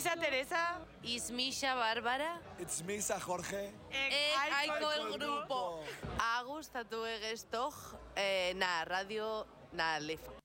Misha Teresa. Is Misha Bárbara. It's Misa Jorge. Aiko el grupo. Agus tatu egestoch na radio na lefa.